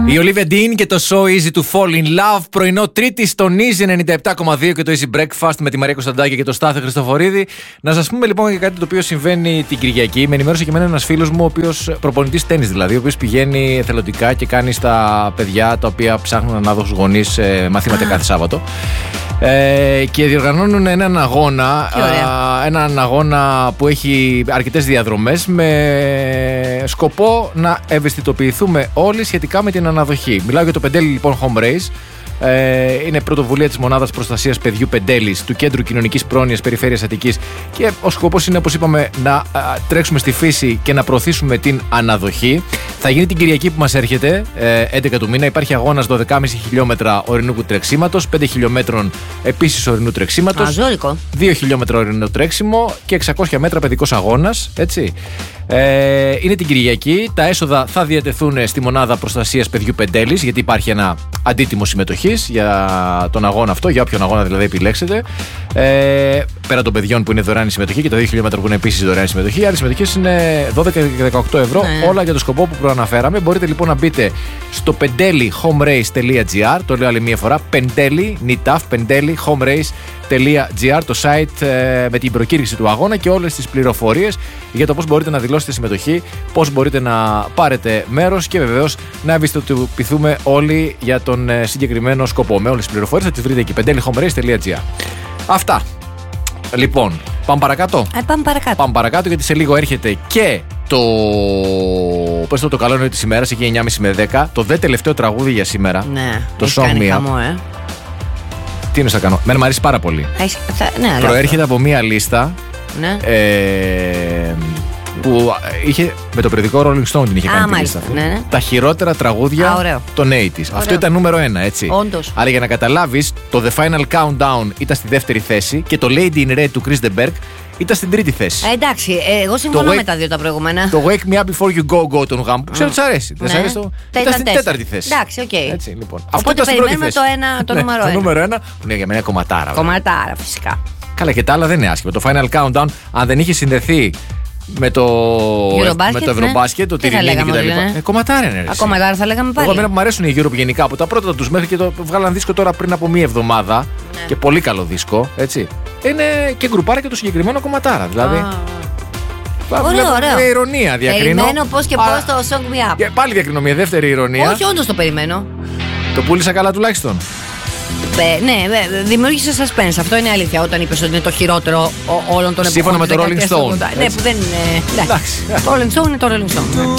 Η Olivia Dean και το So Easy to Fall in Love. Πρωινό Τρίτη στον Easy 97,2 και το Easy Breakfast με τη Μαρία Κωνσταντάκη και το Στάθη Χριστοφορίδη. Να σας πούμε λοιπόν για κάτι το οποίο συμβαίνει την Κυριακή. Με ενημέρωσε και εμένα ένας φίλος μου, ο οποίος προπονητής τένις δηλαδή, ο οποίος πηγαίνει εθελοντικά και κάνει στα παιδιά τα οποία ψάχνουν ανάδοχους γονείς μαθήματα κάθε Σάββατο. Και διοργανώνουν έναν αγώνα που έχει αρκετές διαδρομές με σκοπό να ευαισθητοποιηθούμε όλοι σχετικά με την αναδοχή. Μιλάω για το Πεντέλη λοιπόν Home Race. Είναι πρωτοβουλία της Μονάδας Προστασίας Παιδιού Πεντέλης του Κέντρου Κοινωνικής Πρόνοιας Περιφέρειας Αττικής και ο σκοπός είναι, όπως είπαμε, να τρέξουμε στη φύση και να προωθήσουμε την αναδοχή. Θα γίνει την Κυριακή που μας έρχεται, 11 του μήνα. Υπάρχει αγώνας 12,5 χιλιόμετρα ορεινού τρεξίματος, 5 χιλιόμετρων επίσης ορεινού τρεξίματος, 2 χιλιόμετρα ορεινό τρέξιμο και 600 μέτρα παιδικός αγώνας. Έτσι. Είναι την Κυριακή. Τα έσοδα θα διατεθούν στη Μονάδα Προστασίας Παιδιού Πεντέλης, γιατί υπάρχει ένα αντίτιμο συμμετοχής για τον αγώνα αυτό, για όποιον αγώνα δηλαδή επιλέξετε. Πέρα των παιδιών που είναι δωρεάν η συμμετοχή και τα 2 χιλιόμετρα που είναι επίσης δωρεάν η συμμετοχή. Οι άλλες συμμετοχές είναι 12 και 18 ευρώ, όλα για το σκοπό που προαναφέραμε. Μπορείτε λοιπόν να μπείτε στο pendelihomeраce.gr, το λέω άλλη μία φορά, pendelihomeраce.gr, το site με την προκήρυξη του αγώνα και όλες τις πληροφορίες για το πώς μπορείτε να δηλώσετε συμμετοχή, πώς μπορείτε να πάρετε μέρος και βεβαίως να ευαισθητοποιηθούμε όλοι για τον συγκεκριμένο σκοπό. Με όλες τις πληροφορίες θα τις βρείτε εκεί, pendelihomeраce.gr. Αυτά. Λοιπόν, πάμε παρακάτω. Πάμε παρακάτω γιατί σε λίγο έρχεται και το καλό νέο της ημέρας, εκεί 9.30 με 10. Το δε τελευταίο τραγούδι για σήμερα. Ναι, το Song Me Up. Τι είναι να κάνω. Μεν μου αρέσει πάρα πολύ. Προέρχεται από μία λίστα. Ναι. Που είχε με το περιοδικό Rolling Stone την είχε κάνει τη λίστα. Ναι. Τα χειρότερα τραγούδια των 80's. Αυτό ήταν νούμερο 1, έτσι. Όντως. Άρα για να καταλάβεις, το The Final Countdown ήταν στη δεύτερη θέση και το Lady in Red του Chris de Burgh ήταν στην τρίτη θέση. Εντάξει, εγώ συμφωνώ με τα δύο τα προηγούμενα. Το Wake Me Up Before You Go τον γάμο που ξέρω ότι σ' αρέσει. Δεν σ' αρέσει το. Ήταν στην τέταρτη θέση. Εντάξει, οκ. Έτσι, λοιπόν. Οπότε περιμένουμε το νούμερο 1. Το νούμερο 1 που είναι για μένα κομματάρα. Κομματάρα, φυσικά. Καλά, και τα άλλα δεν είναι άσχημα. Το Final Countdown, αν δεν είχε συνδεθεί με το Ευρωμπάσκετ, το Τυρινίδη κτλ. Κομματάρα είναι. Κομματάρα θα λέγαμε πάλι. Εγώ εμένα που μου αρέσουν οι Europe γενικά από τα πρώτα τους μέχρι και το βγάλαν δίσκο τώρα πριν από μία εβδομάδα. Και πολύ καλό δίσκο, έτσι. Είναι και γκρουπάρα και το συγκεκριμένο κομματάρα. Δηλαδή. Ωραίο. Με ηρωνία διακρίνω. Περιμένω πώς και πώς το Song Me Up. Και πάλι διακρίνω μια δεύτερη ηρωνία. Όχι, όντως το περιμένω. Το πούλησα καλά τουλάχιστον. Ναι, δημιούργησε suspense. Αυτό είναι αλήθεια. Όταν είπες ότι είναι το χειρότερο όλων των εποχών. Σύμφωνα με το Rolling Stone. Ναι, που δεν είναι. Εντάξει. Το Rolling Stone είναι το Rolling Stone.